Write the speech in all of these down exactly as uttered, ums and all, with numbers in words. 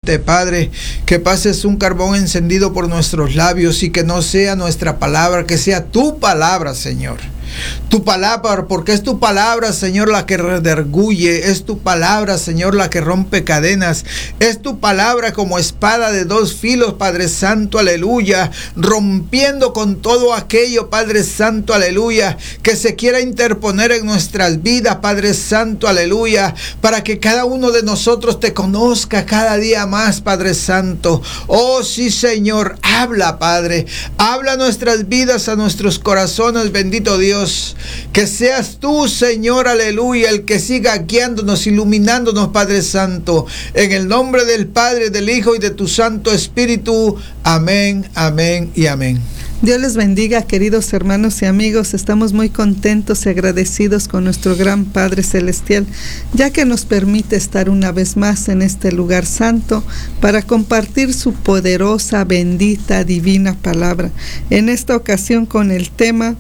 pedirte, Padre, que pases un carbón encendido por nuestros labios y que no sea nuestra palabra, que sea tu palabra, Señor. Tu palabra, porque es tu palabra, Señor, la que redarguye, es tu palabra, Señor, la que rompe cadenas, es tu palabra como espada de dos filos, Padre Santo, aleluya, rompiendo con todo aquello, Padre Santo, aleluya, que se quiera interponer en nuestras vidas, Padre Santo, aleluya, para que cada uno de nosotros te conozca cada día más, Padre Santo. Oh sí, Señor, habla, Padre, habla a nuestras vidas, a nuestros corazones, bendito Dios. Que seas tú, Señor, aleluya, el que siga guiándonos, iluminándonos, Padre Santo, en el nombre del Padre, del Hijo y de tu Santo Espíritu. Amén, amén y amén. Dios les bendiga, queridos hermanos y amigos. Estamos muy contentos y agradecidos con nuestro gran Padre Celestial, ya que nos permite estar una vez más en este lugar santo para compartir su poderosa, bendita, divina palabra. En esta ocasión con el tema: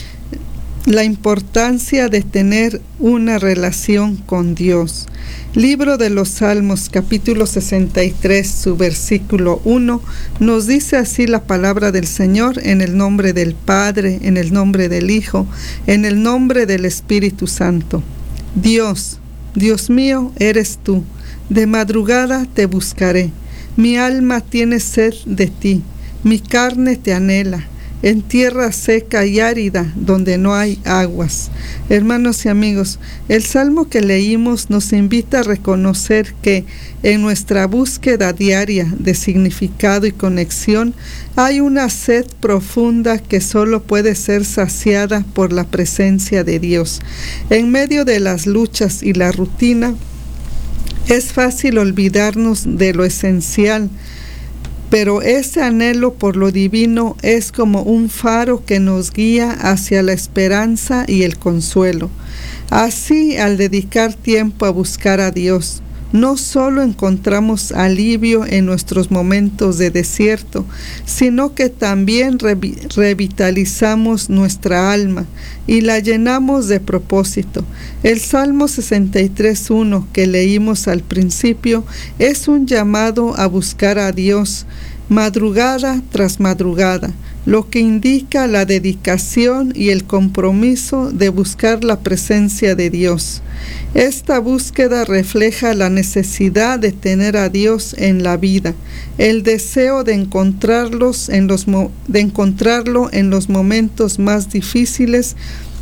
la importancia de tener una relación con Dios. Libro de los Salmos, capítulo sesenta y tres, su versículo uno, nos dice así la palabra del Señor: en el nombre del Padre, en el nombre del Hijo, en el nombre del Espíritu Santo. Dios, Dios mío, eres tú. De madrugada te buscaré. Mi alma tiene sed de ti. Mi carne te anhela en tierra seca y árida, donde no hay aguas. Hermanos y amigos, el salmo que leímos nos invita a reconocer que en nuestra búsqueda diaria de significado y conexión hay una sed profunda que solo puede ser saciada por la presencia de Dios. En medio de las luchas y la rutina, es fácil olvidarnos de lo esencial, pero ese anhelo por lo divino es como un faro que nos guía hacia la esperanza y el consuelo. Así, al dedicar tiempo a buscar a Dios, no solo encontramos alivio en nuestros momentos de desierto, sino que también revi- revitalizamos nuestra alma y la llenamos de propósito. El Salmo sesenta y tres uno que leímos al principio es un llamado a buscar a Dios madrugada tras madrugada, lo que indica la dedicación y el compromiso de buscar la presencia de Dios. Esta búsqueda refleja la necesidad de tener a Dios en la vida, el deseo de encontrarlos en los mo- de encontrarlo en los momentos más difíciles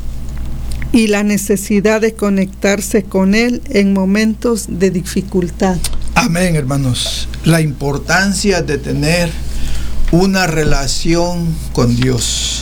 y la necesidad de conectarse con Él en momentos de dificultad. Amén, hermanos. La importancia de tener una relación con Dios.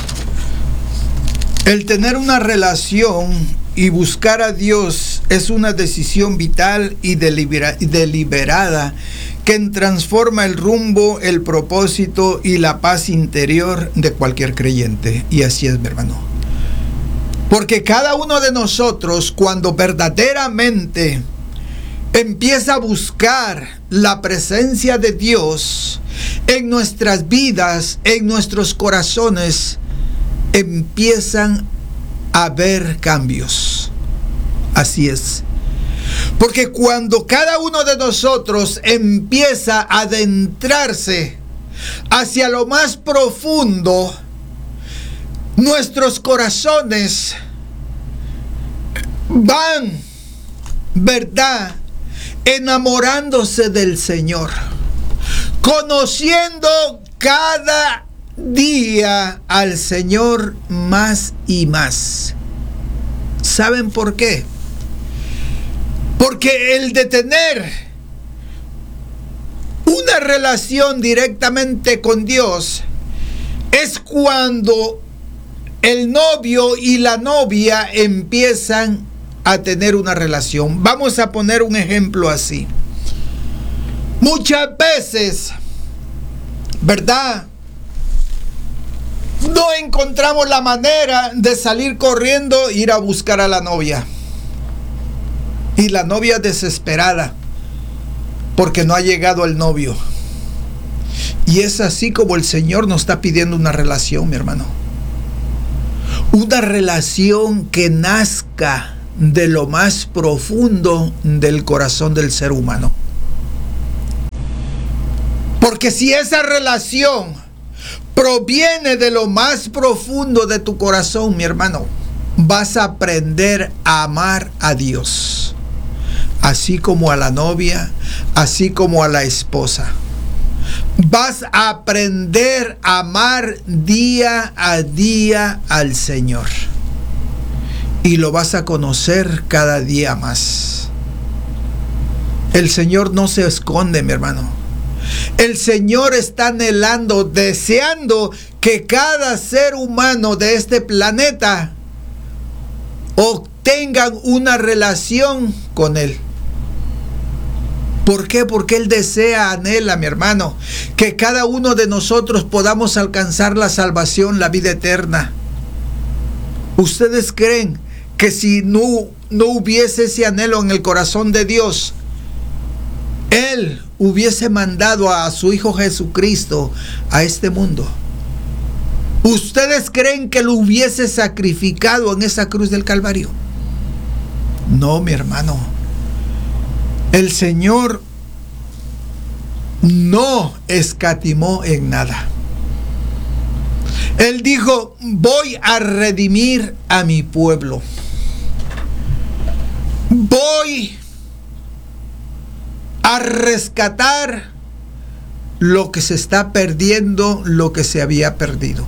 El tener una relación y buscar a Dios es una decisión vital y delibera- deliberada que transforma el rumbo, el propósito y la paz interior de cualquier creyente. Y así es, mi hermano. Porque cada uno de nosotros, cuando verdaderamente empieza a buscar la presencia de Dios en nuestras vidas, en nuestros corazones, empiezan a haber cambios. Así es. Porque cuando cada uno de nosotros empieza a adentrarse hacia lo más profundo, nuestros corazones van, ¿verdad?, enamorándose del Señor, conociendo cada día al Señor más y más. ¿Saben por qué? Porque el de tener una relación directamente con Dios es cuando el novio y la novia empiezan a tener una relación. Vamos a poner un ejemplo así. Muchas veces, ¿verdad?, no encontramos la manera de salir corriendo e ir a buscar a la novia. Y la novia desesperada porque no ha llegado el novio. Y es así como el Señor nos está pidiendo una relación, mi hermano. Una relación que nazca de lo más profundo del corazón del ser humano. Porque si esa relación proviene de lo más profundo de tu corazón, mi hermano, vas a aprender a amar a Dios, así como a la novia, así como a la esposa. Vas a aprender a amar día a día al Señor. Y lo vas a conocer cada día más. El Señor no se esconde, mi hermano. El Señor está anhelando, deseando que cada ser humano de este planeta obtengan una relación con Él. ¿Por qué? Porque Él desea, anhela, mi hermano, que cada uno de nosotros podamos alcanzar la salvación, la vida eterna. ¿Ustedes creen que si no, no hubiese ese anhelo en el corazón de Dios, Él hubiese mandado a su Hijo Jesucristo a este mundo? ¿Ustedes creen que lo hubiese sacrificado en esa cruz del Calvario? No, mi hermano. El Señor no escatimó en nada. Él dijo: voy a redimir a mi pueblo. Voy a rescatar lo que se está perdiendo, lo que se había perdido.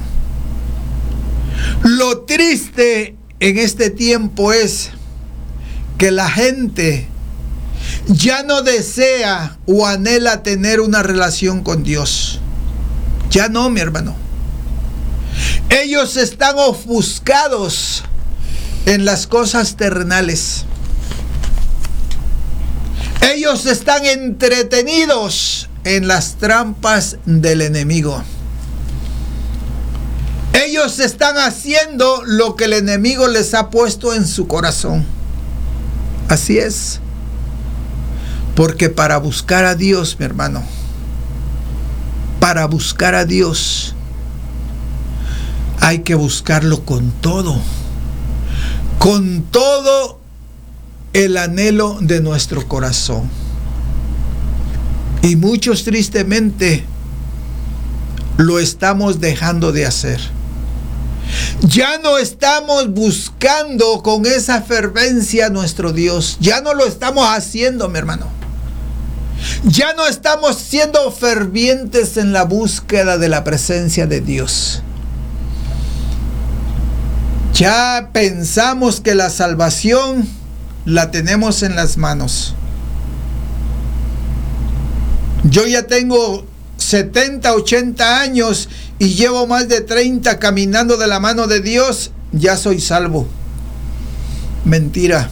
Lo triste en este tiempo es que la gente ya no desea o anhela tener una relación con Dios. Ya no, mi hermano. Ellos están ofuscados en las cosas terrenales. Ellos están entretenidos en las trampas del enemigo. Ellos están haciendo lo que el enemigo les ha puesto en su corazón. Así es. Porque para buscar a Dios, mi hermano, para buscar a Dios, hay que buscarlo con todo, con todo el anhelo de nuestro corazón. Y muchos tristemente lo estamos dejando de hacer. Ya no estamos buscando con esa fervencia a nuestro Dios. Ya no lo estamos haciendo, mi hermano. Ya no estamos siendo fervientes en la búsqueda de la presencia de Dios. Ya pensamos que la salvación la tenemos en las manos. Yo ya tengo setenta, ochenta años y llevo más de treinta caminando de la mano de Dios. Ya soy salvo. Mentira.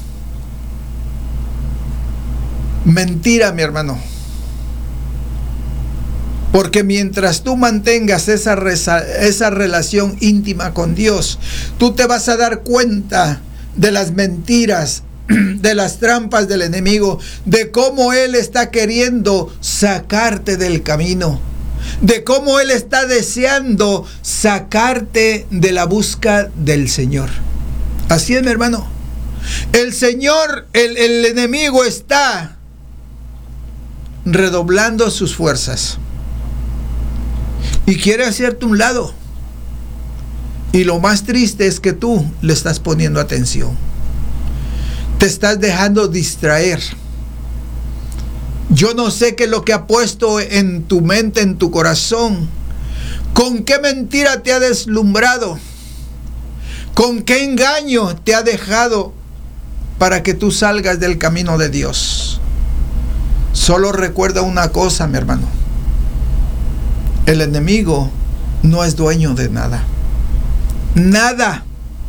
Mentira, mi hermano. Porque mientras tú mantengas esa, esa relación íntima con Dios, tú te vas a dar cuenta de las mentiras, de las trampas del enemigo, de cómo él está queriendo sacarte del camino, de cómo él está deseando sacarte de la busca del Señor. Así es, mi hermano. El Señor, el, el enemigo está redoblando sus fuerzas y quiere hacerte un lado. Y lo más triste es que tú le estás poniendo atención. Te estás dejando distraer. Yo no sé qué es lo que ha puesto en tu mente, en tu corazón. ¿Con qué mentira te ha deslumbrado? ¿Con qué engaño te ha dejado para que tú salgas del camino de Dios? Solo recuerda una cosa, mi hermano. El enemigo no es dueño de nada. Nada.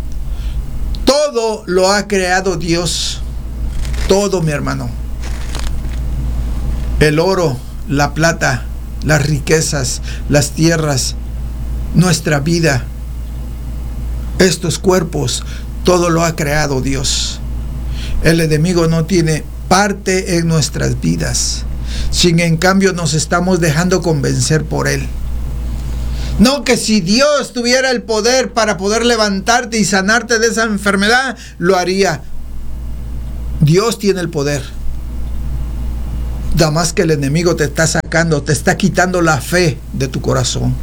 Todo lo ha creado Dios. Todo, mi hermano. El oro, la plata, las riquezas, las tierras, nuestra vida, estos cuerpos, todo lo ha creado Dios. El enemigo no tiene parte en nuestras vidas. Sin en cambio nos estamos dejando convencer por él. No, que si Dios tuviera el poder para poder levantarte y sanarte de esa enfermedad, lo haría. Dios tiene el poder. Nada más que el enemigo te está sacando, te está quitando la fe de tu corazón.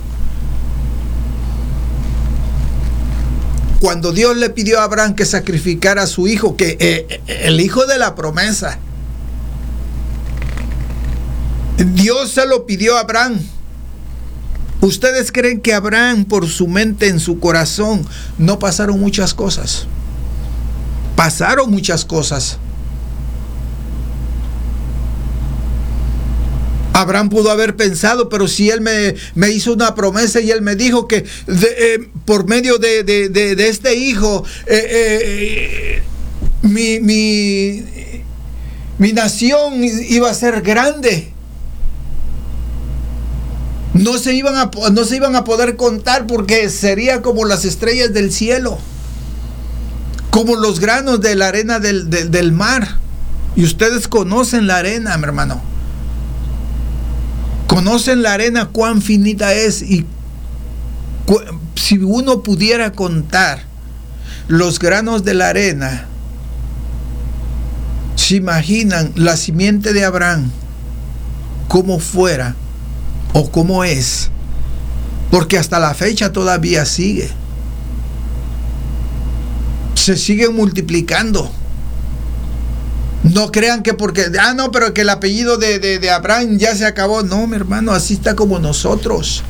Cuando Dios le pidió a Abraham que sacrificara a su hijo, que eh, el hijo de la promesa, Dios se lo pidió a Abraham. ¿Ustedes creen que Abraham, por su mente, en su corazón, no pasaron muchas cosas? Pasaron muchas cosas. Abraham pudo haber pensado, pero si él me, me hizo una promesa y él me dijo que de, eh, por medio de, de, de, de este hijo, eh, eh, mi, mi, mi nación iba a ser grande. No se, iban a, no se iban a poder contar porque sería como las estrellas del cielo, como los granos de la arena del, del, del mar. Y ustedes conocen la arena, mi hermano. Conocen la arena, cuán finita es, y cu- si uno pudiera contar los granos de la arena, se imaginan la simiente de Abraham, cómo fuera o cómo es, porque hasta la fecha todavía sigue, se siguen multiplicando. No crean que porque, ah, no, pero que el apellido de, de, de Abraham ya se acabó. No, mi hermano, así está como nosotros.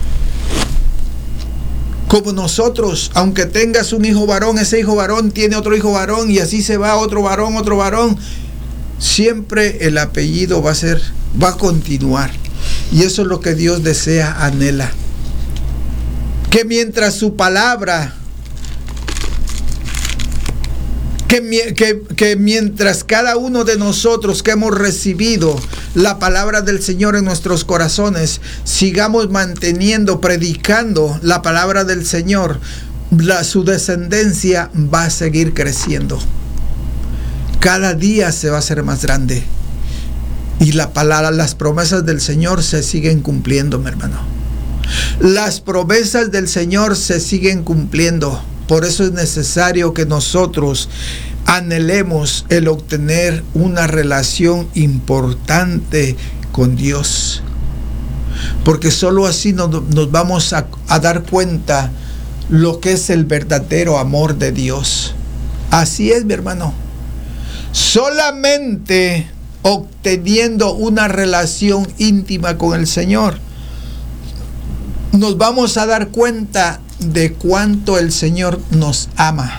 Como nosotros, aunque tengas un hijo varón, ese hijo varón tiene otro hijo varón y así se va otro varón, otro varón. Siempre el apellido va a ser, va a continuar. Y eso es lo que Dios desea, anhela. Que mientras su palabra Que, que, que mientras cada uno de nosotros que hemos recibido la palabra del Señor en nuestros corazones, sigamos manteniendo, predicando la palabra del Señor, la, su descendencia va a seguir creciendo. Cada día se va a hacer más grande. Y la palabra, las promesas del Señor se siguen cumpliendo, mi hermano. Las promesas del Señor se siguen cumpliendo. Por eso es necesario que nosotros anhelemos el obtener una relación importante con Dios. Porque solo así nos, nos vamos a, a dar cuenta lo que es el verdadero amor de Dios. Así es, mi hermano. Solamente obteniendo una relación íntima con el Señor, nos vamos a dar cuenta de cuánto el Señor nos ama,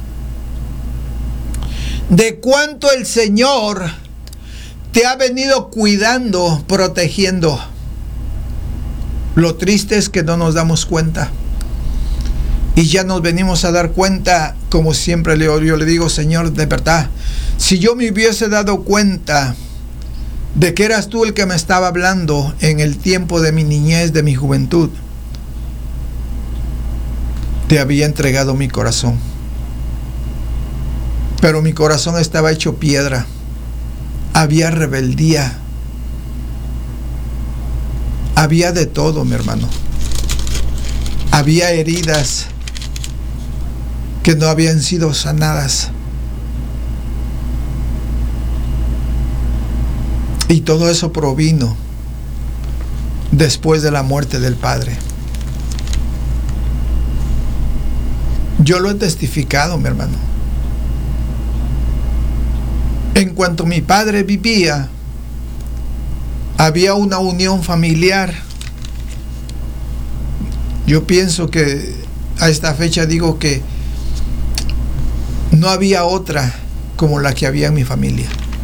de cuánto el Señor te ha venido cuidando, protegiendo. Lo triste es que no nos damos cuenta, y ya nos venimos a dar cuenta, como siempre yo, yo le digo, Señor, de verdad, si yo me hubiese dado cuenta de que eras tú el que me estaba hablando en el tiempo de mi niñez, de mi juventud, te había entregado mi corazón. Pero mi corazón estaba hecho piedra. Había rebeldía. Había de todo, mi hermano. Había heridas que no habían sido sanadas. Y todo eso provino después de la muerte del Padre. Yo lo he testificado, mi hermano. En cuanto mi padre vivía, había una unión familiar. Yo pienso que a esta fecha digo que no había otra como la que había en mi familia.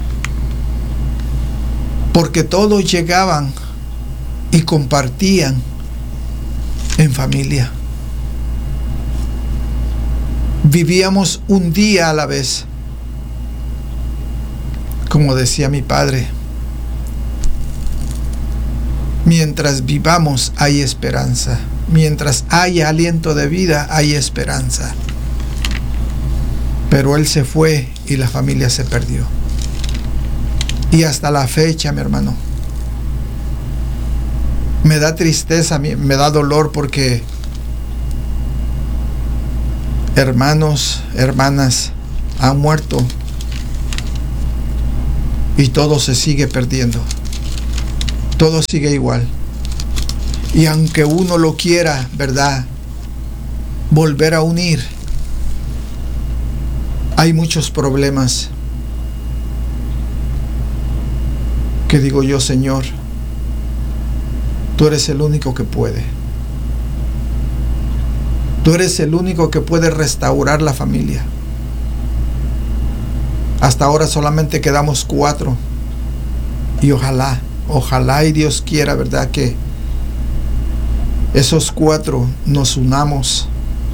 Porque todos llegaban y compartían en familia. Vivíamos un día a la vez. Como decía mi padre, mientras vivamos hay esperanza. Mientras haya aliento de vida hay esperanza. Pero él se fue y la familia se perdió. Y hasta la fecha, mi hermano, me da tristeza, me da dolor porque hermanos, hermanas han muerto y todo se sigue perdiendo. Todo sigue igual. Y aunque uno lo quiera, ¿verdad?, volver a unir, hay muchos problemas que digo yo, Señor, tú eres el único que puede. Tú eres el único que puede restaurar la familia. Hasta ahora solamente quedamos cuatro. Y ojalá, ojalá y Dios quiera, ¿verdad?, que esos cuatro nos unamos.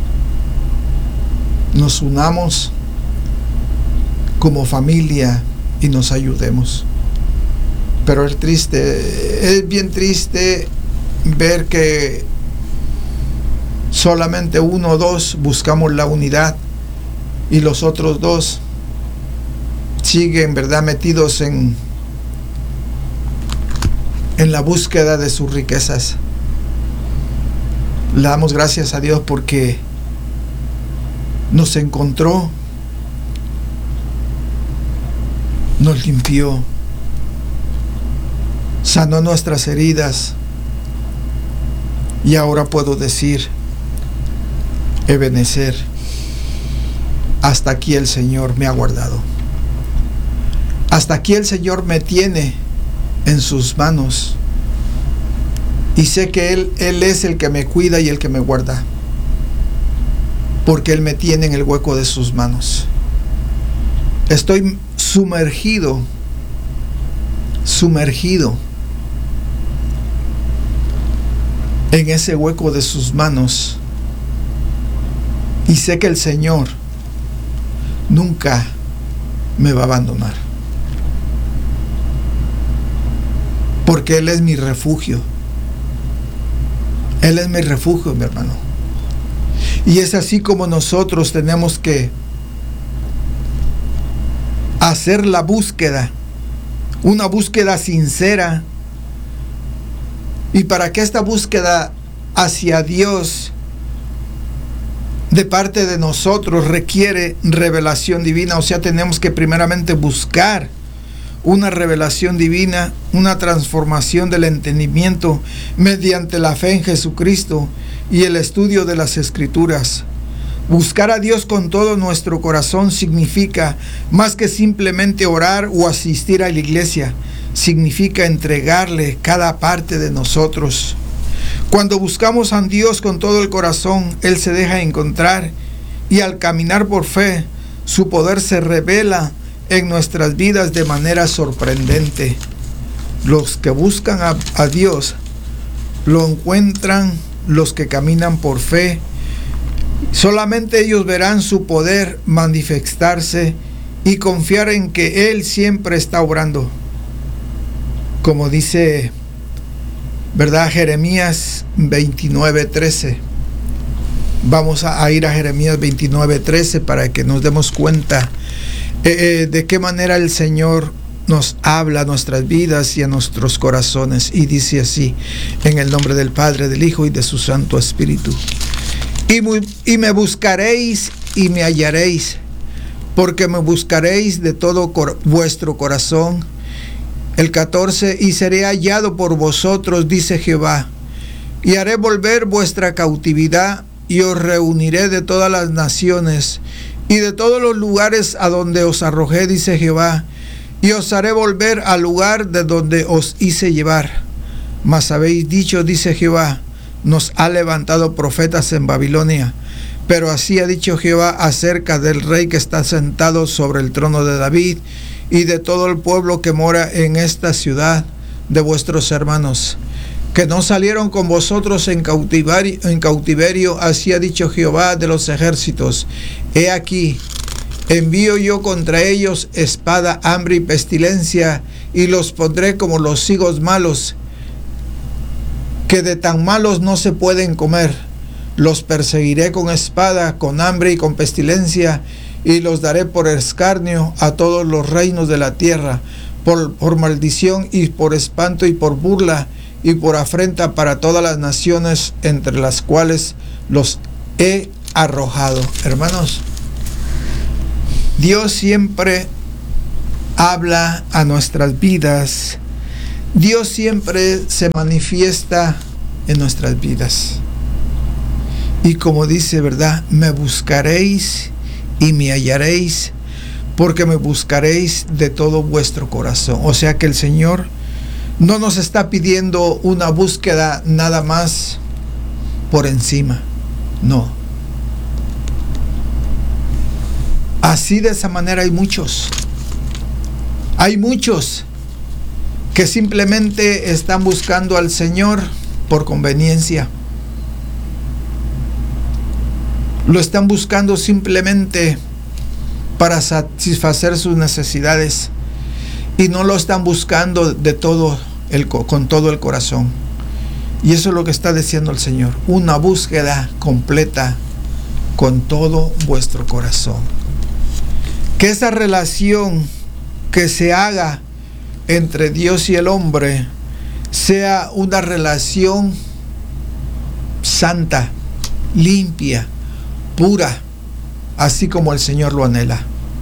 Nos unamos como familia y nos ayudemos. Pero es triste, es bien triste ver que solamente uno o dos buscamos la unidad y los otros dos siguen, ¿verdad?, metidos en, en la búsqueda de sus riquezas. Le damos gracias a Dios porque nos encontró, nos limpió, sanó nuestras heridas y ahora puedo decir, Ebenezer, hasta aquí el Señor me ha guardado. Hasta aquí el Señor me tiene en sus manos y sé que Él, Él es el que me cuida y el que me guarda, porque Él me tiene en el hueco de sus manos. Estoy sumergido, sumergido en ese hueco de sus manos y sé que el Señor nunca me va a abandonar, porque Él es mi refugio. Él es mi refugio, mi hermano. Y es así como nosotros tenemos que hacer la búsqueda, una búsqueda sincera. Y para que esta búsqueda hacia Dios de parte de nosotros requiere revelación divina, o sea, tenemos que primeramente buscar una revelación divina, una transformación del entendimiento mediante la fe en Jesucristo y el estudio de las Escrituras. Buscar a Dios con todo nuestro corazón significa más que simplemente orar o asistir a la iglesia, significa entregarle cada parte de nosotros. Cuando buscamos a Dios con todo el corazón, Él se deja encontrar y al caminar por fe, su poder se revela en nuestras vidas de manera sorprendente. Los que buscan a, a Dios lo encuentran, los que caminan por fe. Solamente ellos verán su poder manifestarse y confiar en que Él siempre está obrando. Como dice, ¿verdad?, Jeremías veintinueve trece. Vamos a, a ir a Jeremías veintinueve trece para que nos demos cuenta eh, eh, de qué manera el Señor nos habla a nuestras vidas y a nuestros corazones. Y dice así, en el nombre del Padre, del Hijo y de su Santo Espíritu. Y, muy, y me buscaréis y me hallaréis, porque me buscaréis de todo cor, vuestro corazón. El catorce, y seré hallado por vosotros, dice Jehová, y haré volver vuestra cautividad, y os reuniré de todas las naciones, y de todos los lugares a donde os arrojé, dice Jehová, y os haré volver al lugar de donde os hice llevar. Mas habéis dicho, dice Jehová, nos ha levantado profetas en Babilonia, pero así ha dicho Jehová acerca del rey que está sentado sobre el trono de David, y de todo el pueblo que mora en esta ciudad, de vuestros hermanos, que no salieron con vosotros en cautiverio, en cautiverio, así ha dicho Jehová de los ejércitos. He aquí, envío yo contra ellos espada, hambre y pestilencia, y los pondré como los higos malos, que de tan malos no se pueden comer. Los perseguiré con espada, con hambre y con pestilencia, y los daré por escarnio a todos los reinos de la tierra, por, por maldición y por espanto y por burla y por afrenta para todas las naciones entre las cuales los he arrojado. Hermanos, Dios siempre habla a nuestras vidas. Dios siempre se manifiesta en nuestras vidas. Y como dice, ¿verdad? Me buscaréis y me hallaréis, porque me buscaréis de todo vuestro corazón. O sea que el Señor no nos está pidiendo una búsqueda nada más por encima. No. Así de esa manera hay muchos. Hay muchos que simplemente están buscando al Señor por conveniencia. Lo están buscando simplemente para satisfacer sus necesidades y no lo están buscando de todo el, con todo el corazón. Y eso es lo que está diciendo el Señor, una búsqueda completa con todo vuestro corazón. Que esa relación que se haga entre Dios y el hombre sea una relación santa, limpia, pura, así como el Señor lo anhela.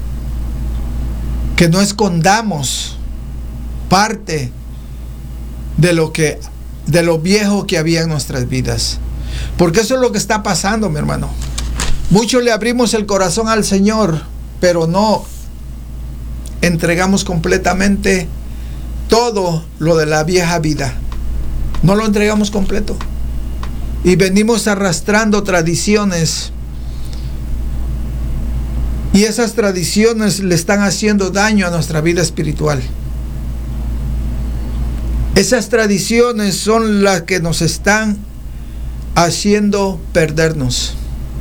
Que no escondamos parte de lo que de lo viejo que había en nuestras vidas, porque eso es lo que está pasando, mi hermano. Muchos le abrimos el corazón al Señor, pero no entregamos completamente todo lo de la vieja vida. No lo entregamos completo y venimos arrastrando tradiciones, y esas tradiciones le están haciendo daño a nuestra vida espiritual. Esas tradiciones son las que nos están haciendo perdernos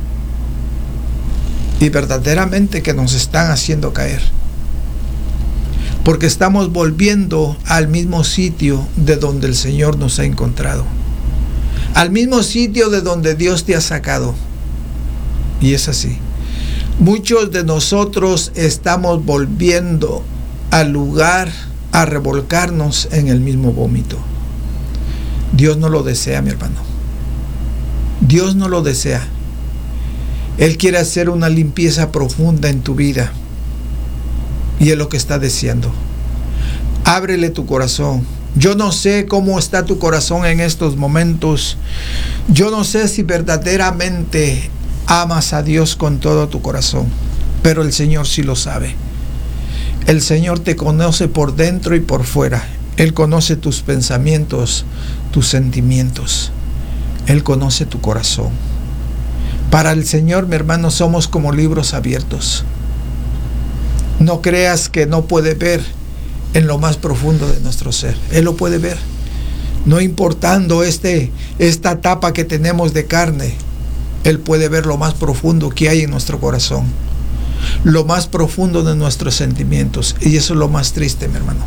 y verdaderamente que nos están haciendo caer, porque estamos volviendo al mismo sitio de donde el Señor nos ha encontrado, al mismo sitio de donde Dios te ha sacado. Y es así. Muchos de nosotros estamos volviendo al lugar a revolcarnos en el mismo vómito. Dios no lo desea, mi hermano. Dios no lo desea. Él quiere hacer una limpieza profunda en tu vida. Y es lo que está deseando. Ábrele tu corazón. Yo no sé cómo está tu corazón en estos momentos. Yo no sé si verdaderamente amas a Dios con todo tu corazón, pero el Señor sí lo sabe. El Señor te conoce por dentro y por fuera. Él conoce tus pensamientos, tus sentimientos. Él conoce tu corazón. Para el Señor, mi hermano, somos como libros abiertos. No creas que no puede ver en lo más profundo de nuestro ser. Él lo puede ver. No importando este, esta tapa que tenemos de carne, Él puede ver lo más profundo que hay en nuestro corazón, lo más profundo de nuestros sentimientos. Y eso es lo más triste, mi hermano,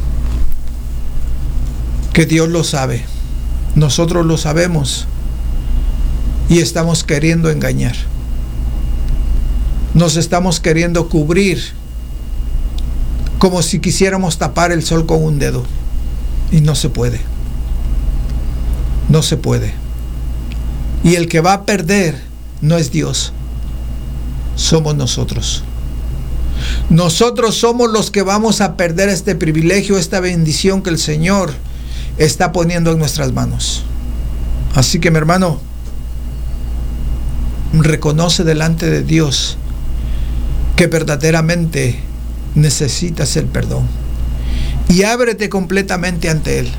que Dios lo sabe, nosotros lo sabemos y estamos queriendo engañar. Nos estamos queriendo cubrir como si quisiéramos tapar el sol con un dedo, y no se puede. No se puede. Y el que va a perder no es Dios, somos nosotros. Nosotros somos los que vamos a perder este privilegio, esta bendición que el Señor está poniendo en nuestras manos. Así que, mi hermano, reconoce delante de Dios que verdaderamente necesitas el perdón y ábrete completamente ante Él.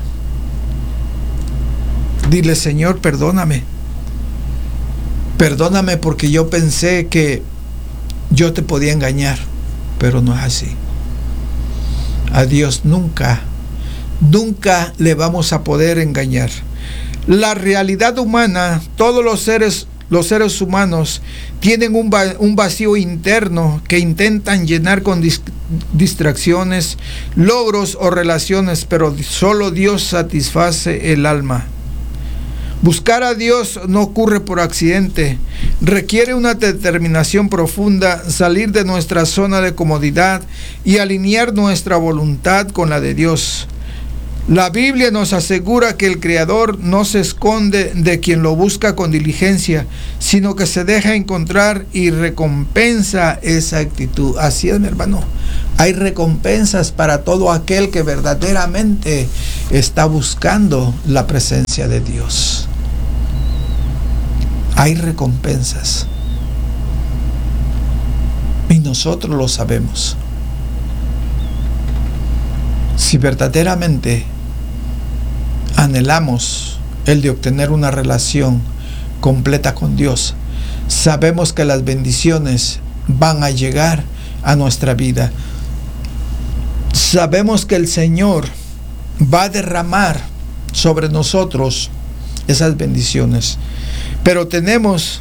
Dile: Señor, perdóname. Perdóname porque yo pensé que yo te podía engañar, pero no es así. A Dios nunca, nunca le vamos a poder engañar. La realidad humana, todos los seres, los seres humanos tienen un, va, un vacío interno que intentan llenar con dis, distracciones, logros o relaciones, pero solo Dios satisface el alma. Buscar a Dios no ocurre por accidente. Requiere una determinación profunda, salir de nuestra zona de comodidad y alinear nuestra voluntad con la de Dios. La Biblia nos asegura que el Creador no se esconde de quien lo busca con diligencia, sino que se deja encontrar y recompensa esa actitud. Así es, mi hermano. Hay recompensas para todo aquel que verdaderamente está buscando la presencia de Dios. Hay recompensas. Y nosotros lo sabemos. Si verdaderamente anhelamos el de obtener una relación completa con Dios, sabemos que las bendiciones van a llegar a nuestra vida. Sabemos que el Señor va a derramar sobre nosotros esas bendiciones. Pero tenemos,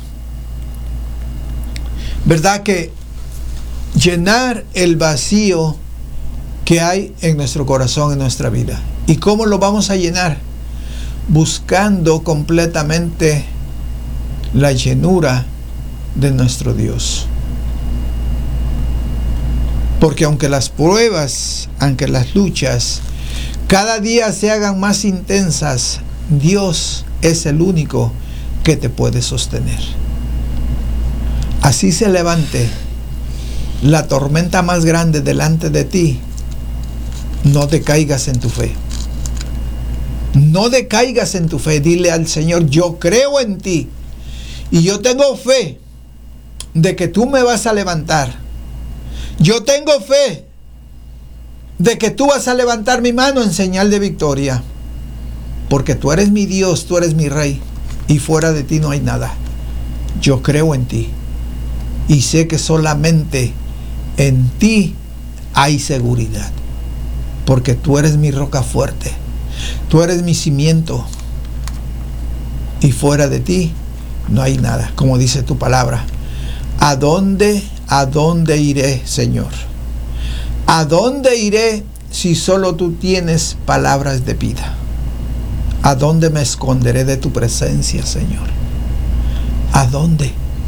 ¿verdad?, que llenar el vacío que hay en nuestro corazón, en nuestra vida. ¿Y cómo lo vamos a llenar? Buscando completamente la llenura de nuestro Dios. Porque aunque las pruebas, aunque las luchas cada día se hagan más intensas, Dios es el único que te puede sostener. Así se levante la tormenta más grande delante de ti, no decaigas en tu fe. No decaigas en tu fe. Dile al Señor: yo creo en ti y yo tengo fe de que tú me vas a levantar. Yo tengo fe de que tú vas a levantar mi mano en señal de victoria, porque tú eres mi Dios, tú eres mi Rey, y fuera de ti no hay nada. Yo creo en ti y sé que solamente en ti hay seguridad, porque tú eres mi roca fuerte, tú eres mi cimiento, y fuera de ti no hay nada. Como dice tu palabra, ¿a dónde, a dónde iré, Señor? ¿A dónde iré si solo tú tienes palabras de vida? ¿A dónde me esconderé de tu presencia, Señor? ¿A dónde?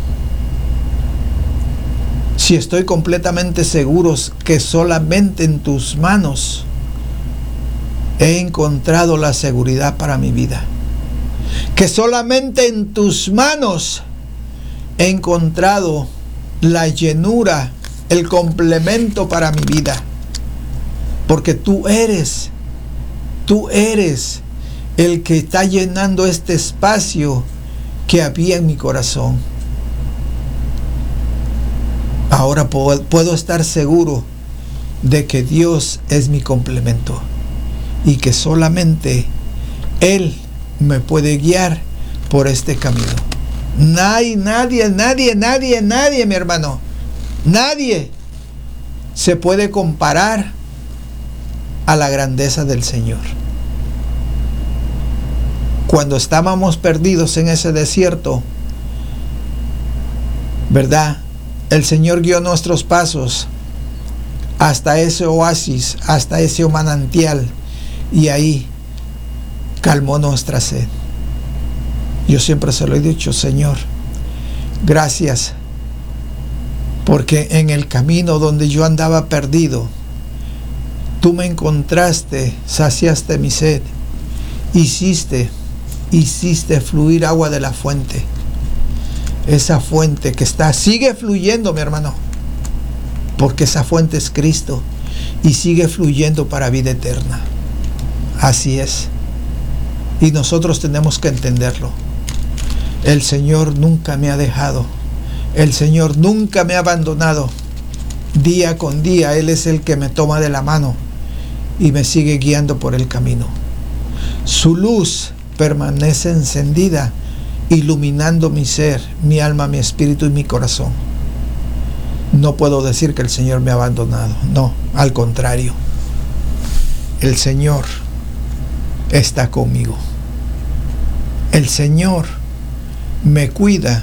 Si estoy completamente seguro que solamente en tus manos he encontrado la seguridad para mi vida, que solamente en tus manos he encontrado la llenura, el complemento para mi vida, porque tú eres, tú eres el que está llenando este espacio que había en mi corazón. Ahora puedo, puedo estar seguro de que Dios es mi complemento y que solamente Él me puede guiar por este camino. Nadie, nadie, nadie, nadie, nadie, mi hermano, nadie se puede comparar a la grandeza del Señor. Cuando estábamos perdidos en ese desierto, ¿verdad?, el Señor guió nuestros pasos hasta ese oasis, hasta ese manantial, y ahí calmó nuestra sed. Yo siempre se lo he dicho: Señor, gracias, porque en el camino donde yo andaba perdido, tú me encontraste, saciaste mi sed, hiciste, hiciste fluir agua de la fuente. Esa fuente que está, sigue fluyendo, mi hermano, porque esa fuente es Cristo y sigue fluyendo para vida eterna. Así es. Y nosotros tenemos que entenderlo. El Señor nunca me ha dejado. El Señor nunca me ha abandonado. Día con día Él es el que me toma de la mano y me sigue guiando por el camino. Su luz permanece encendida, iluminando mi ser, mi alma, mi espíritu y mi corazón. No puedo decir que el Señor me ha abandonado. No, al contrario. El Señor está conmigo. El Señor me cuida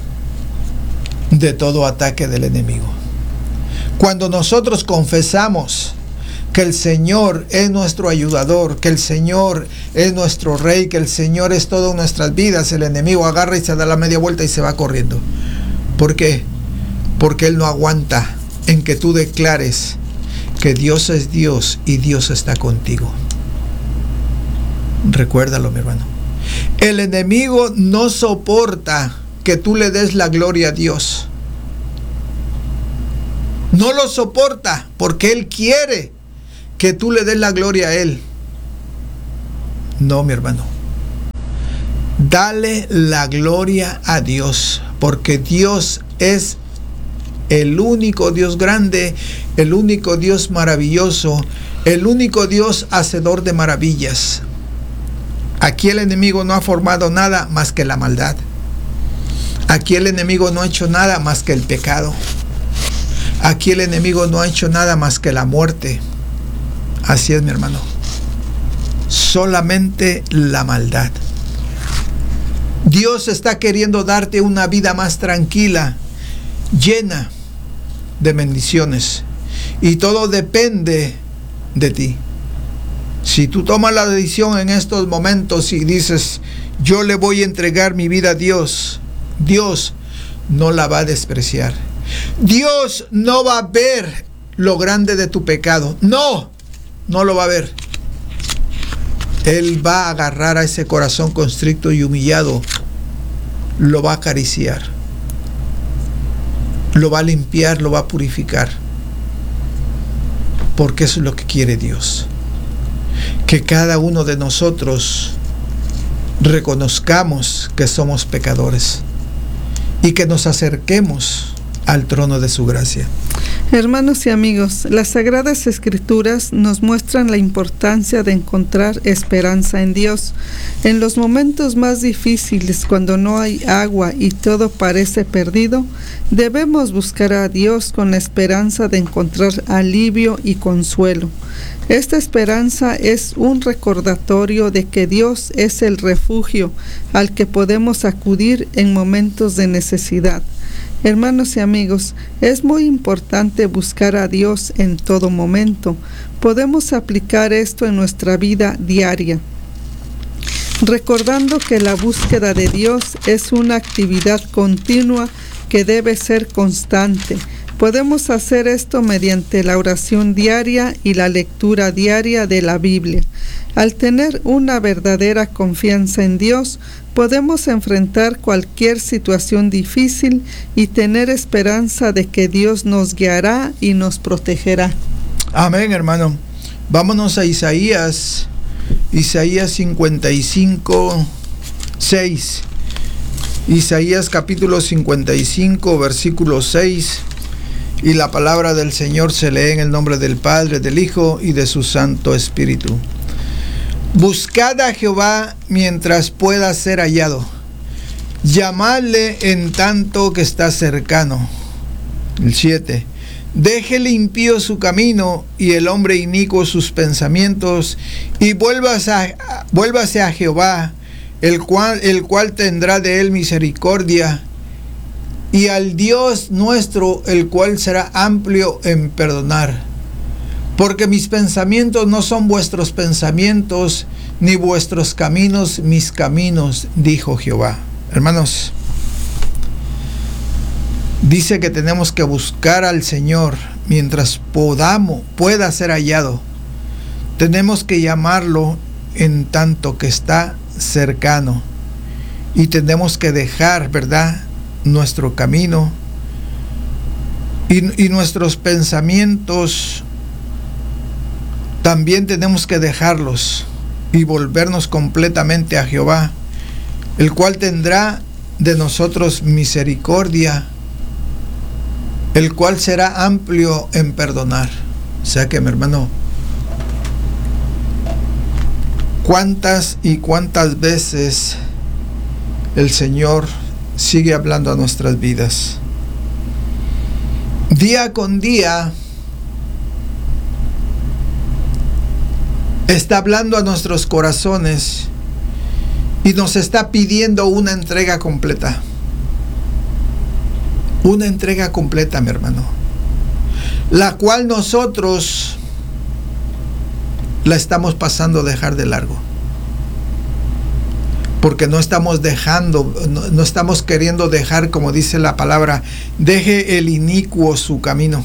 de todo ataque del enemigo. Cuando nosotros confesamos que el Señor es nuestro ayudador, que el Señor es nuestro Rey, que el Señor es todo en nuestras vidas, el enemigo agarra y se da la media vuelta y se va corriendo. ¿Por qué? Porque Él no aguanta en que tú declares que Dios es Dios y Dios está contigo. Recuérdalo, mi hermano. El enemigo no soporta que tú le des la gloria a Dios. No lo soporta porque él quiere que tú le des la gloria a él. No, mi hermano. Dale la gloria a Dios, porque Dios es el único Dios grande, el único Dios maravilloso, el único Dios hacedor de maravillas. Aquí el enemigo no ha formado nada más que la maldad. Aquí el enemigo no ha hecho nada más que el pecado. Aquí el enemigo no ha hecho nada más que la muerte. Así es, mi hermano. Solamente la maldad. Dios está queriendo darte una vida más tranquila, llena de bendiciones. Y todo depende de ti. Si tú tomas la decisión en estos momentos y dices, yo le voy a entregar mi vida a Dios, Dios no la va a despreciar. Dios no va a ver lo grande de tu pecado. No, no lo va a ver. Él va a agarrar a ese corazón constricto y humillado, lo va a acariciar, lo va a limpiar, lo va a purificar, porque eso es lo que quiere Dios. Que cada uno de nosotros reconozcamos que somos pecadores y que nos acerquemos al trono de su gracia. Hermanos y amigos, las Sagradas Escrituras nos muestran la importancia de encontrar esperanza en Dios. En los momentos más difíciles, cuando no hay agua y todo parece perdido, debemos buscar a Dios con la esperanza de encontrar alivio y consuelo. Esta esperanza es un recordatorio de que Dios es el refugio al que podemos acudir en momentos de necesidad. Hermanos y amigos, es muy importante buscar a Dios en todo momento. Podemos aplicar esto en nuestra vida diaria, recordando que la búsqueda de Dios es una actividad continua que debe ser constante. Podemos hacer esto mediante la oración diaria y la lectura diaria de la Biblia. Al tener una verdadera confianza en Dios, podemos enfrentar cualquier situación difícil y tener esperanza de que Dios nos guiará y nos protegerá. Amén, hermano. Vámonos a Isaías, Isaías cincuenta y cinco, seis. Isaías capítulo cincuenta y cinco, versículo seis. Y la palabra del Señor se lee en el nombre del Padre, del Hijo y de su Santo Espíritu. Buscad a Jehová mientras pueda ser hallado. Llamadle en tanto que está cercano. El siete. Deje el impío su camino y el hombre inicuo sus pensamientos, y vuélvase a, vuélvase a Jehová, el cual, el cual tendrá de él misericordia, y al Dios nuestro, el cual será amplio en perdonar. Porque mis pensamientos no son vuestros pensamientos, ni vuestros caminos mis caminos, dijo Jehová. Hermanos, dice que tenemos que buscar al Señor mientras podamos, pueda ser hallado. Tenemos que llamarlo en tanto que está cercano. Y tenemos que dejar, ¿verdad?, nuestro camino y, y nuestros pensamientos también tenemos que dejarlos y volvernos completamente a Jehová, el cual tendrá de nosotros misericordia, el cual será amplio en perdonar. O sea que, mi hermano, cuántas y cuántas veces el Señor sigue hablando a nuestras vidas. Día con día está hablando a nuestros corazones y nos está pidiendo una entrega completa. Una entrega completa, mi hermano, la cual nosotros la estamos pasando a dejar de largo. Porque no estamos dejando, no, no estamos queriendo dejar, como dice la palabra, deje el inicuo su camino.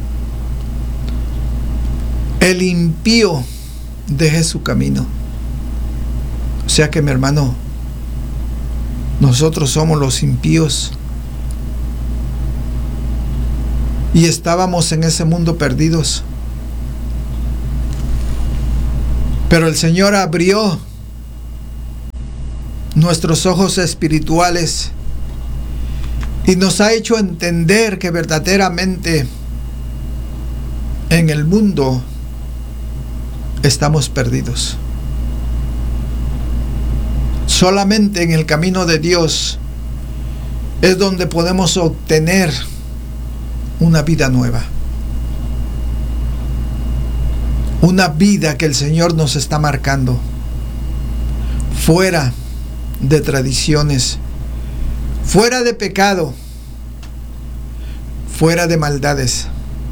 El impío deje su camino. O sea que, mi hermano, nosotros somos los impíos y estábamos en ese mundo perdidos. Pero el Señor abrió nuestros ojos espirituales y nos ha hecho entender que verdaderamente en el mundo estamos perdidos. Solamente en el camino de Dios es donde podemos obtener una vida nueva. Una vida que el Señor nos está marcando. Fuera de tradiciones. Fuera de pecado. Fuera de maldades.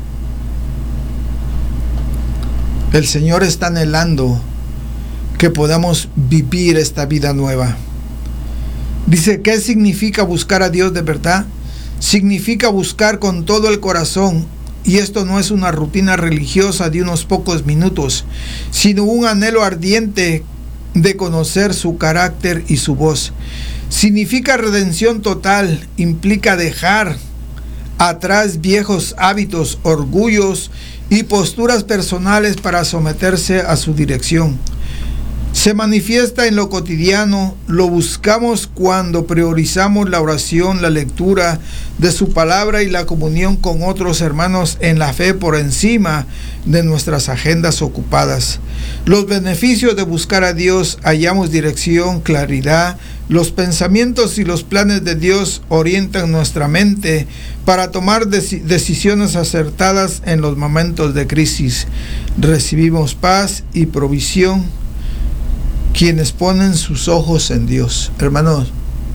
El Señor está anhelando que podamos vivir esta vida nueva. Dice, ¿qué significa buscar a Dios de verdad? Significa buscar con todo el corazón, y esto no es una rutina religiosa de unos pocos minutos, sino un anhelo ardiente de conocer su carácter y su voz. Significa redención total, implica dejar atrás viejos hábitos, orgullos y posturas personales para someterse a su dirección. Se manifiesta en lo cotidiano, lo buscamos cuando priorizamos la oración, la lectura de su palabra y la comunión con otros hermanos en la fe por encima de nuestras agendas ocupadas. Los beneficios de buscar a Dios: hallamos dirección, claridad. Los pensamientos y los planes de Dios orientan nuestra mente para tomar dec- decisiones acertadas en los momentos de crisis. Recibimos paz y provisión quienes ponen sus ojos en Dios. Hermanos,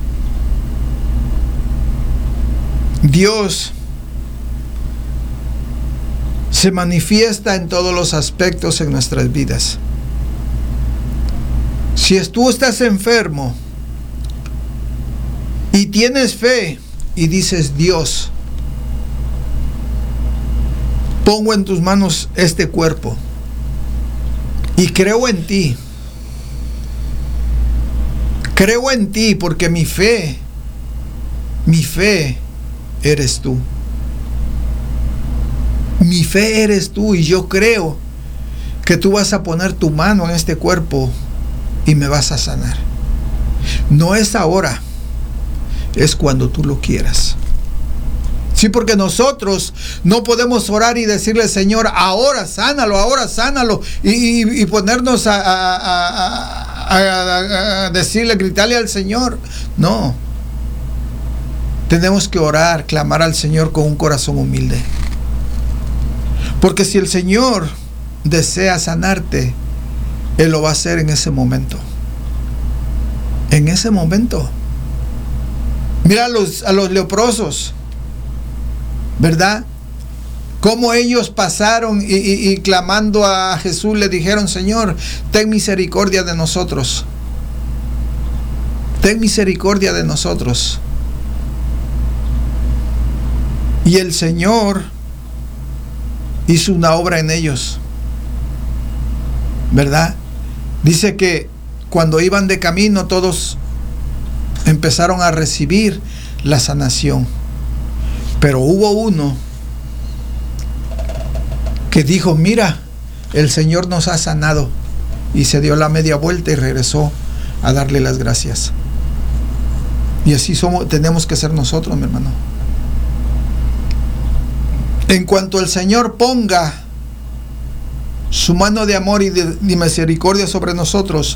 Dios se manifiesta en todos los aspectos en nuestras vidas. Si tú estás enfermo y tienes fe y dices, Dios, pongo en tus manos este cuerpo y creo en ti. Creo en ti porque mi fe, mi fe eres tú. Mi fe eres tú y yo creo que tú vas a poner tu mano en este cuerpo y me vas a sanar. No es ahora, es cuando tú lo quieras. Sí, porque nosotros no podemos orar y decirle, Señor, ahora sánalo, ahora sánalo, y, y, y ponernos a, a, a, a, a decirle, gritarle al Señor. No. Tenemos que orar, clamar al Señor con un corazón humilde. Porque si el Señor desea sanarte, Él lo va a hacer en ese momento. En ese momento. Mira a los, a los leprosos, ¿verdad? Cómo ellos pasaron y, y, y clamando a Jesús le dijeron, Señor, ten misericordia de nosotros. Ten misericordia de nosotros. Y el Señor hizo una obra en ellos, ¿verdad? Dice que cuando iban de camino todos empezaron a recibir la sanación. Pero hubo uno que dijo, mira, el Señor nos ha sanado, y se dio la media vuelta y regresó a darle las gracias. Y así somos, tenemos que ser nosotros, mi hermano. En cuanto el Señor ponga su mano de amor y de, de misericordia sobre nosotros,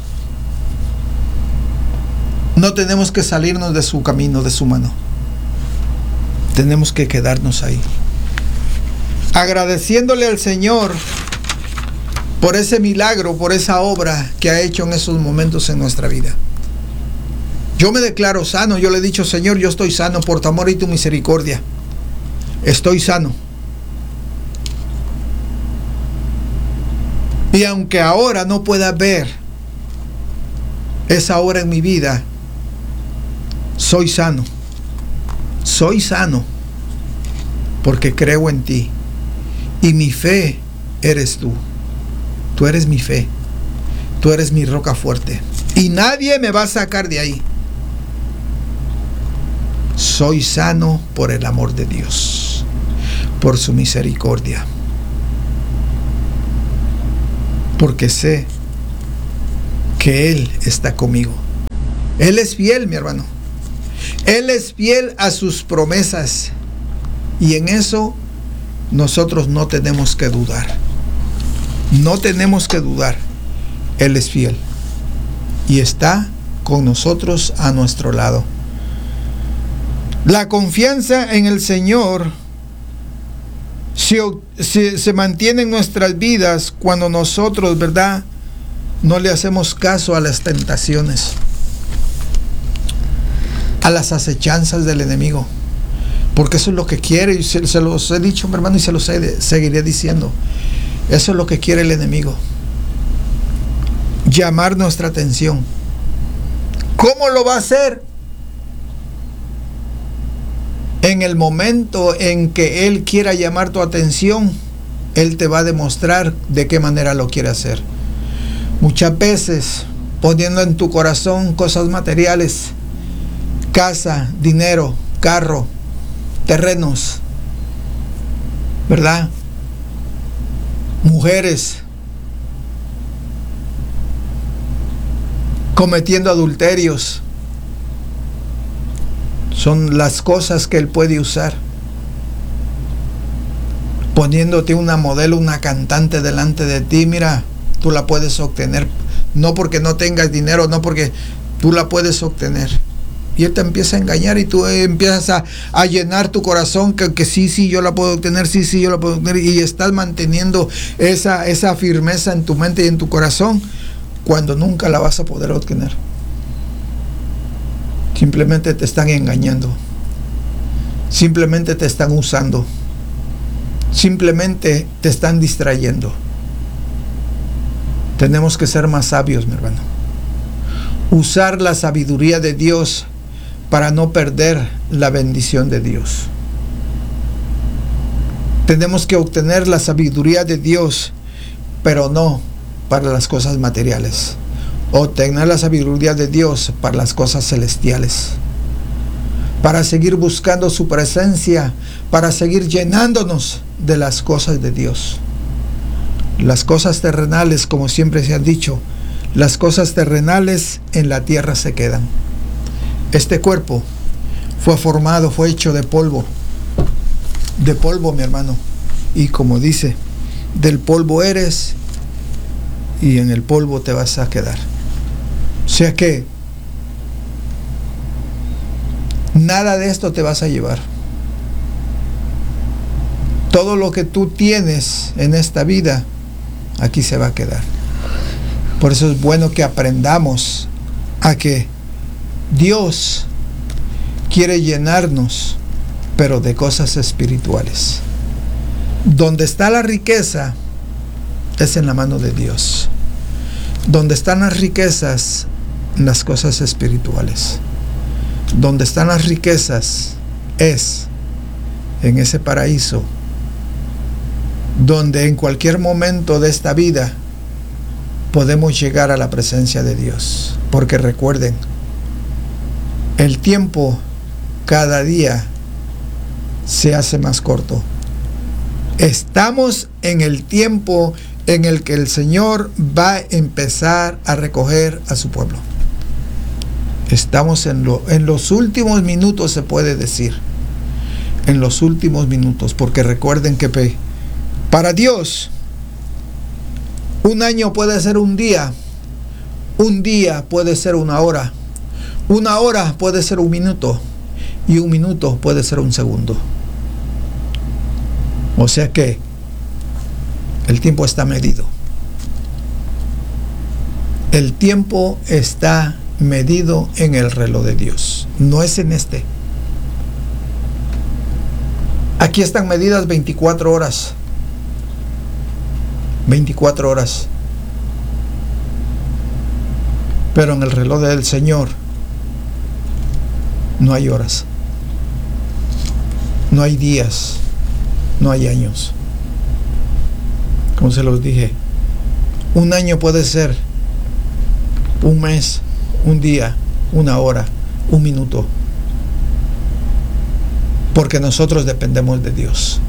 no tenemos que salirnos de su camino, de su mano. Tenemos que quedarnos ahí, agradeciéndole al Señor por ese milagro, por esa obra que ha hecho en esos momentos en nuestra vida. Yo me declaro sano. Yo le he dicho, Señor, yo estoy sano por tu amor y tu misericordia. Estoy sano. Y aunque ahora no pueda ver esa obra en mi vida, soy sano. Soy sano porque creo en ti. Y mi fe eres tú. Tú eres mi fe. Tú eres mi roca fuerte. y nadie me va a sacar de ahí. Soy sano por el amor de Dios, por su misericordia, porque sé que Él está conmigo. Él es fiel, mi hermano. Él es fiel a sus promesas, y en eso nosotros no tenemos que dudar. No tenemos que dudar. Él es fiel y está con nosotros a nuestro lado. La confianza en el Señor se, se, se mantiene en nuestras vidas cuando nosotros, ¿verdad?, no le hacemos caso a las tentaciones, a las acechanzas del enemigo, porque eso es lo que quiere, y se, se los he dicho, mi hermano, y se los he, seguiré diciendo. Eso es lo que quiere el enemigo, llamar nuestra atención. ¿Cómo lo va a hacer? En el momento en que Él quiera llamar tu atención, Él te va a demostrar de qué manera lo quiere hacer. Muchas veces poniendo en tu corazón cosas materiales, casa, dinero, carro, terrenos, ¿verdad? Mujeres, cometiendo adulterios. Son las cosas que Él puede usar. Poniéndote una modelo, una cantante delante de ti, mira, tú la puedes obtener. No porque no tengas dinero, no, porque tú la puedes obtener. Y Él te empieza a engañar y tú empiezas a, a llenar tu corazón que, que sí, sí, yo la puedo obtener, sí, sí, yo la puedo obtener. Y estás manteniendo esa, esa firmeza en tu mente y en tu corazón cuando nunca la vas a poder obtener. Simplemente te están engañando. Simplemente te están usando. Simplemente te están distrayendo. Tenemos que ser más sabios, mi hermano. Usar la sabiduría de Dios para no perder la bendición de Dios. Tenemos que obtener la sabiduría de Dios, pero no para las cosas materiales. Obtener la sabiduría de Dios para las cosas celestiales, para seguir buscando su presencia, para seguir llenándonos de las cosas de Dios. Las cosas terrenales, como siempre se han dicho, las cosas terrenales en la tierra se quedan. Este cuerpo fue formado, fue hecho de polvo, de polvo, mi hermano, y como dice, del polvo eres y en el polvo te vas a quedar. O sea que nada de esto te vas a llevar. Todo lo que tú tienes en esta vida, aquí se va a quedar. Por eso es bueno que aprendamos a que Dios quiere llenarnos, pero de cosas espirituales. Donde está la riqueza es en la mano de Dios. Donde están las riquezas, las cosas espirituales. Donde están las riquezas es en ese paraíso, donde en cualquier momento de esta vida podemos llegar a la presencia de Dios. Porque recuerden, el tiempo cada día se hace más corto. Estamos en el tiempo en el que el Señor va a empezar a recoger a su pueblo. Estamos en, lo, en los últimos minutos, se puede decir. En los últimos minutos, porque recuerden que para Dios un año puede ser un día, un día puede ser una hora, una hora puede ser un minuto y un minuto puede ser un segundo. O sea que el tiempo está medido. El tiempo está medido en el reloj de Dios, no es en este. Aquí están medidas veinticuatro horas. veinticuatro horas. Pero en el reloj del Señor no hay horas, no hay días, no hay años. Como se los dije, un año puede ser un mes, un día, una hora, un minuto. Porque nosotros dependemos de Dios.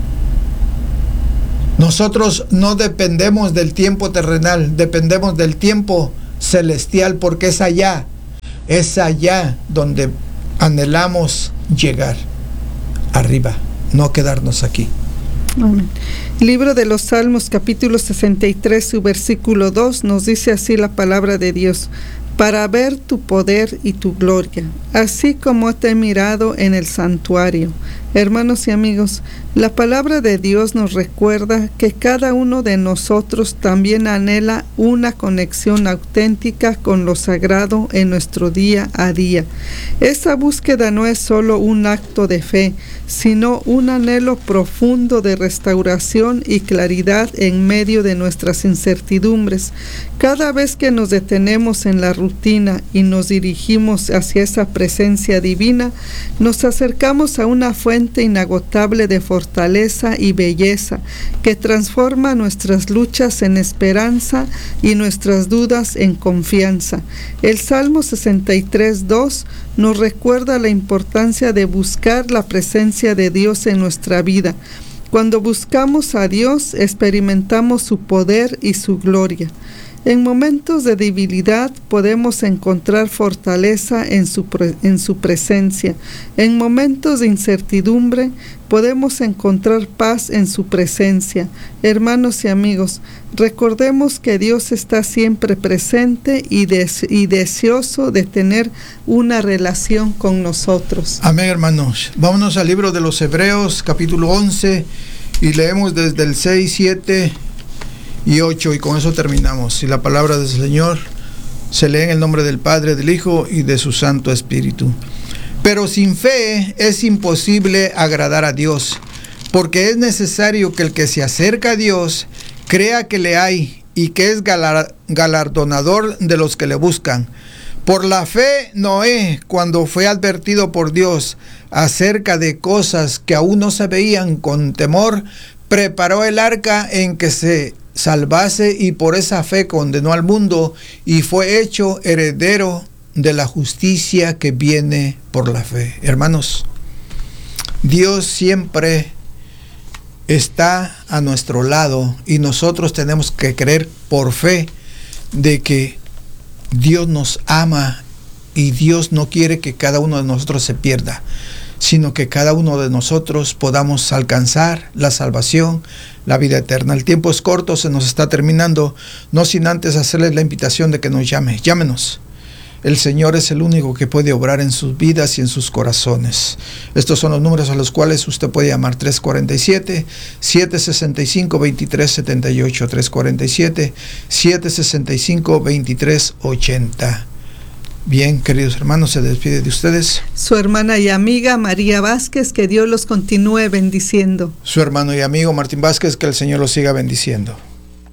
Nosotros no dependemos del tiempo terrenal, dependemos del tiempo celestial, porque es allá, es allá donde anhelamos llegar, arriba, no quedarnos aquí. Amén. Libro de los Salmos, capítulo sesenta y tres, su versículo dos, nos dice así la palabra de Dios: para ver tu poder y tu gloria, así como te he mirado en el santuario. Hermanos y amigos, la palabra de Dios nos recuerda que cada uno de nosotros también anhela una conexión auténtica con lo sagrado en nuestro día a día. Esa búsqueda no es solo un acto de fe, sino un anhelo profundo de restauración y claridad en medio de nuestras incertidumbres. Cada vez que nos detenemos en la rutina y nos dirigimos hacia esa presencia divina, nos acercamos a una fuente inagotable de fortaleza y belleza que transforma nuestras luchas en esperanza y nuestras dudas en confianza. El Salmo sesenta y tres, dos nos recuerda la importancia de buscar la presencia de Dios en nuestra vida. Cuando buscamos a Dios, experimentamos su poder y su gloria. En momentos de debilidad podemos encontrar fortaleza en su, pre- en su presencia. En momentos de incertidumbre podemos encontrar paz en su presencia. Hermanos y amigos, recordemos que Dios está siempre presente y, des- y deseoso de tener una relación con nosotros. Amén, hermanos. Vámonos al libro de los Hebreos, capítulo once, y leemos desde el seis, siete y ocho, y con eso terminamos. Y la palabra del Señor se lee en el nombre del Padre, del Hijo y de su Santo Espíritu. Pero sin fe es imposible agradar a Dios, porque es necesario que el que se acerca a Dios crea que le hay y que es galar- galardonador de los que le buscan. Por la fe, Noé, cuando fue advertido por Dios acerca de cosas que aún no se veían, con temor preparó el arca en que se salvase, y por esa fe condenó al mundo y fue hecho heredero de la justicia que viene por la fe. Hermanos, Dios siempre está a nuestro lado y nosotros tenemos que creer por fe de que Dios nos ama y Dios no quiere que cada uno de nosotros se pierda, sino que cada uno de nosotros podamos alcanzar la salvación, la vida eterna. El tiempo es corto, se nos está terminando, no sin antes hacerles la invitación de que nos llame. Llámenos. El Señor es el único que puede obrar en sus vidas y en sus corazones. Estos son los números a los cuales usted puede llamar: tres cuatro siete, siete seis cinco, dos tres siete ocho, tres cuatro siete, siete seis cinco, dos tres ocho cero. Bien, queridos hermanos, se despide de ustedes Su hermana y amiga María Vázquez, que Dios los continúe bendiciendo. su hermano y amigo Martín Vázquez, que el Señor los siga bendiciendo.